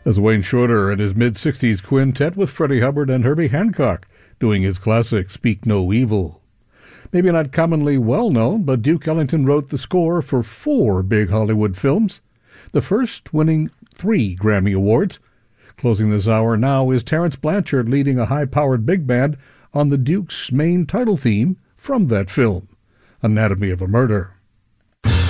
as Wayne Shorter and his mid-60s quintet with Freddie Hubbard and Herbie Hancock doing his classic Speak No Evil. Maybe not commonly well-known, but Duke Ellington wrote the score for 4 big Hollywood films, the first winning 3 Grammy Awards. Closing this hour now is Terence Blanchard leading a high-powered big band on the Duke's main title theme from that film, Anatomy of a Murder.